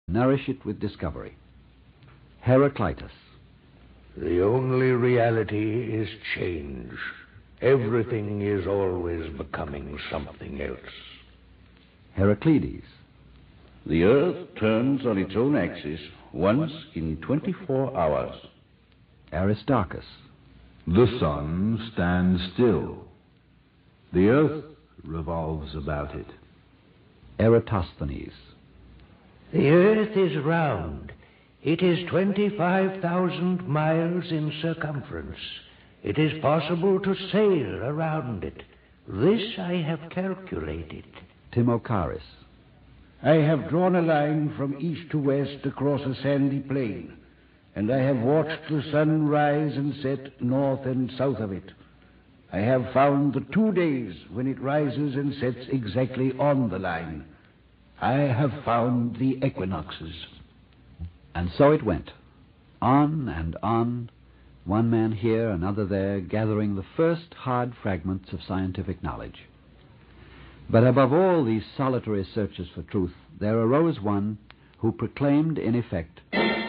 nourish it with discovery. Heraclitus. The only reality is change. Everything is always becoming something else. Heraclides. The Earth turns on its own axis once in 24 hours. Aristarchus. The sun stands still. The earth revolves about it. Eratosthenes. The earth is round. It is 25,000 miles in circumference. It is possible to sail around it. This I have calculated. Timocharis. I have drawn a line from east to west across a sandy plain, and I have watched the sun rise and set north and south of it. I have found the 2 days when it rises and sets exactly on the line. I have found the equinoxes. And so it went, on and on, one man here, another there, gathering the first hard fragments of scientific knowledge. But above all these solitary searches for truth, there arose one who proclaimed, in effect,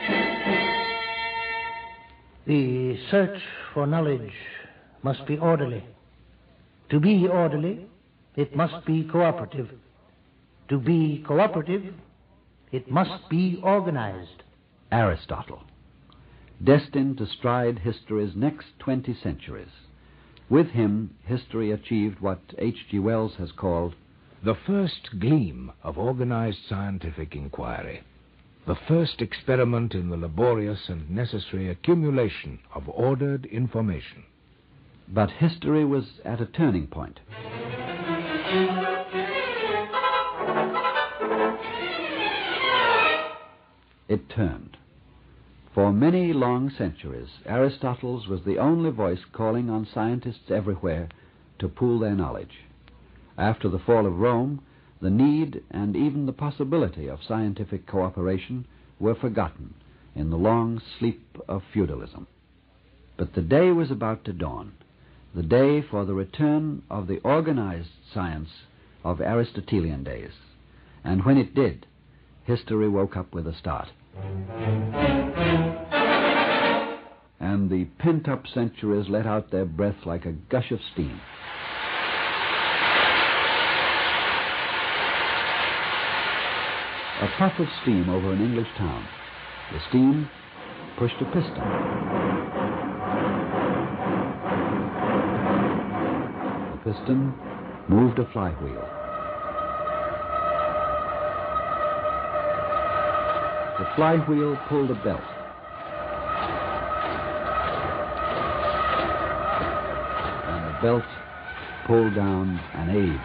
the search for knowledge must be orderly. To be orderly, it must be cooperative. To be cooperative, it must be organized. Aristotle, destined to stride history's next 20 centuries. With him, history achieved what H.G. Wells has called the first gleam of organized scientific inquiry, the first experiment in the laborious and necessary accumulation of ordered information. But history was at a turning point. It turned. For many long centuries, Aristotle's was the only voice calling on scientists everywhere to pool their knowledge. After the fall of Rome, the need and even the possibility of scientific cooperation were forgotten in the long sleep of feudalism. But the day was about to dawn, the day for the return of the organized science of Aristotelian days. And when it did, history woke up with a start. And the pent-up centuries let out their breath like a gush of steam. A puff of steam over an English town. The steam pushed a piston. The piston moved a flywheel. The flywheel pulled a belt. And the belt pulled down an age.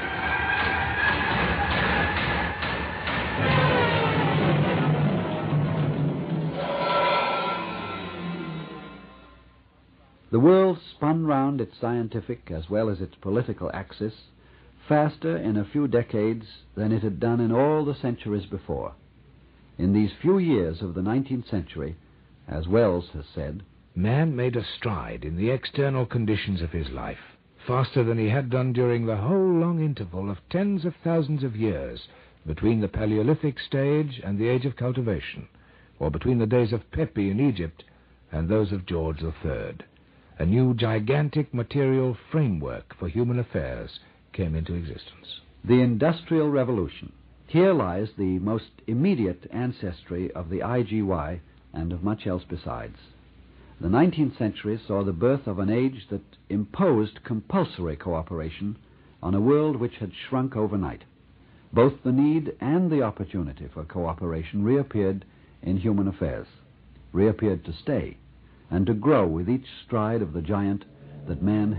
The world spun round its scientific as well as its political axis faster in a few decades than it had done in all the centuries before. In these few years of the 19th century, as Wells has said, man made a stride in the external conditions of his life, faster than he had done during the whole long interval of tens of thousands of years between the Paleolithic stage and the age of cultivation, or between the days of Pepi in Egypt and those of George III. A new gigantic material framework for human affairs came into existence. The Industrial Revolution. Here lies the most immediate ancestry of the IGY and of much else besides. The 19th century saw the birth of an age that imposed compulsory cooperation on a world which had shrunk overnight. Both the need and the opportunity for cooperation reappeared in human affairs, reappeared to stay, and to grow with each stride of the giant that man